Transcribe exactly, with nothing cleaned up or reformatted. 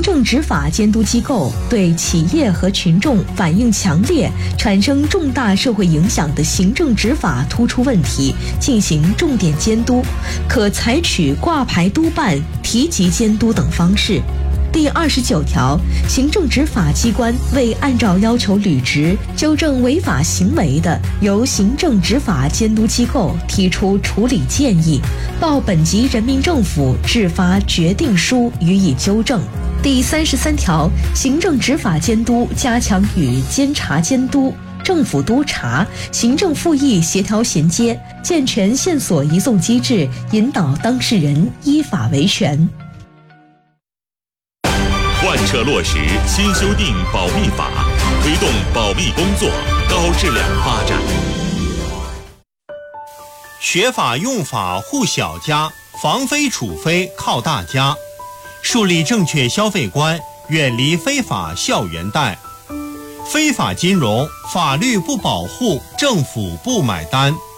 政执法监督机构对企业和群众反映强烈、产生重大社会影响的行政执法突出问题进行重点监督，可采取挂牌督办、提级监督等方式。第二十九条，行政执法机关未按照要求履职、纠正违法行为的，由行政执法监督机构提出处理建议，报本级人民政府制发决定书予以纠正。第三十三条，行政执法监督加强与监察监督、政府督察、行政复议协调衔接，健全线索移送机制，引导当事人依法维权。 贯彻落实新修订保密法，推动保密工作高质量发展。 学法用法护小家，防非处非靠大家。树立正确消费观，远离非法校园贷。非法金融，法律不保护，政府不买单。